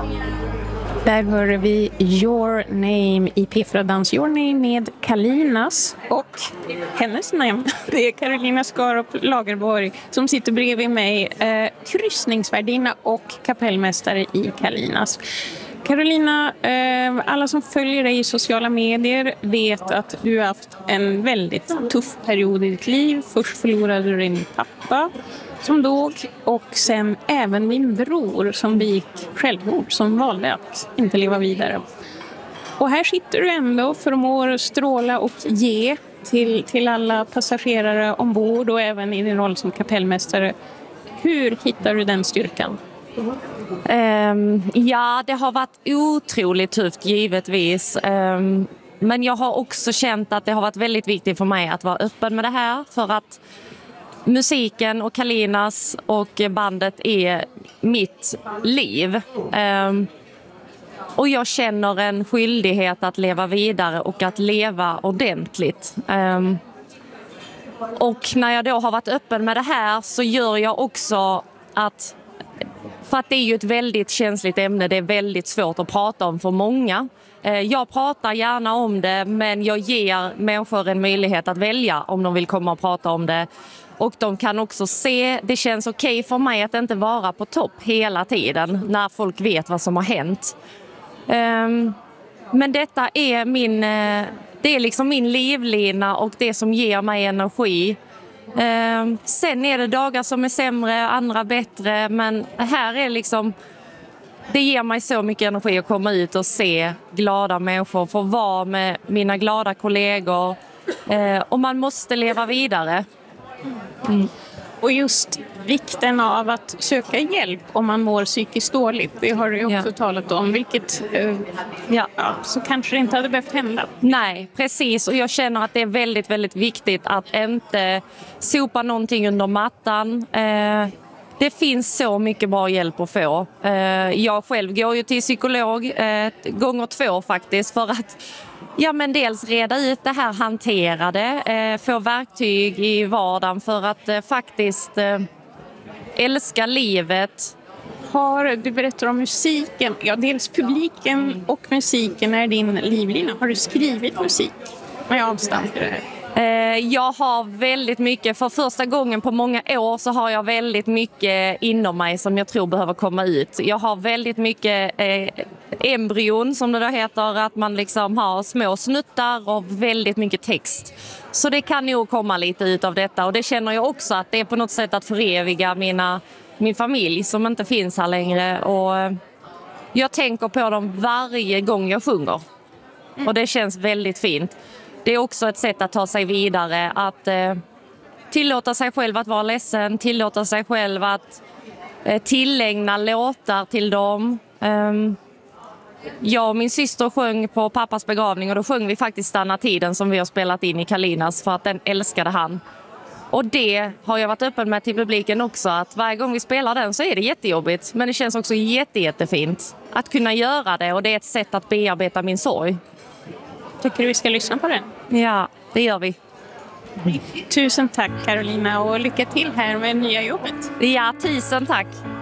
Där hör vi Your Name i P4-dans Your Name med Kalinas och hennes namn. Det är Carolina Skarup Lagerborg som sitter bredvid mig, kryssningsvärdinna och kapellmästare i Kalinas. Carolina, alla som följer dig i sociala medier vet att du har haft en väldigt tuff period i ditt liv. Först förlorade du din pappa som dog och sen även min bror som begick självmord, som valde att inte leva vidare. Och här sitter du ändå och förmår stråla och ge till alla passagerare ombord och även i din roll som kapellmästare. Hur hittar du den styrkan? Ja, det har varit otroligt tufft givetvis. Men jag har också känt att det har varit väldigt viktigt för mig att vara öppen med det här. För att musiken och Kalinas och bandet är mitt liv. Och jag känner en skyldighet att leva vidare och att leva ordentligt. Och när jag då har varit öppen med det här så gör jag också att... För att det är ju ett väldigt känsligt ämne, det är väldigt svårt att prata om för många. Jag pratar gärna om det, men jag ger människor en möjlighet att välja om de vill komma och prata om det. Och de kan också se, det känns okej för mig att inte vara på topp hela tiden när folk vet vad som har hänt. Men detta är det är liksom min livlina och det som ger mig energi. Sen är det dagar som är sämre, andra bättre, men här är liksom, det ger mig så mycket energi att komma ut och se glada människor, få vara med mina glada kollegor, och man måste leva vidare. Och just vikten av att söka hjälp om man mår psykiskt dåligt, det har du också talat om, vilket så kanske det inte hade behövt hända. Nej, precis, och jag känner att det är väldigt, väldigt viktigt att inte sopa någonting under mattan. Det finns så mycket bra hjälp att få. Jag själv går ju till psykolog gånger 2 faktiskt för att dels reda ut det här, hantera det, få verktyg i vardagen för att faktiskt älska livet. Du berättar om musiken, dels publiken och musiken är din livlina. Har du skrivit musik med avstamp i det här? Jag har väldigt mycket, för första gången på många år så har jag väldigt mycket inom mig som jag tror behöver komma ut. Jag har väldigt mycket embryon som det då heter, att man liksom har små snuttar och väldigt mycket text. Så det kan nog komma lite ut av detta, och det känner jag också att det är på något sätt att föreviga min familj som inte finns här längre, och jag tänker på dem varje gång jag sjunger. Och det känns väldigt fint. Det är också ett sätt att ta sig vidare, att tillåta sig själv att vara ledsen, tillåta sig själv att tillägna låtar till dem. Jag och min syster sjöng på pappas begravning, och då sjöng vi faktiskt Stanna tiden som vi har spelat in i Kalinas, för att den älskade han. Och det har jag varit öppen med till publiken också, att varje gång vi spelar den så är det jättejobbigt, men det känns också jättefint att kunna göra det, och det är ett sätt att bearbeta min sorg. Tycker du vi ska lyssna på den? Ja, det gör vi. Tusen tack Carolina, och lycka till här med nya jobbet. Ja, tusen tack.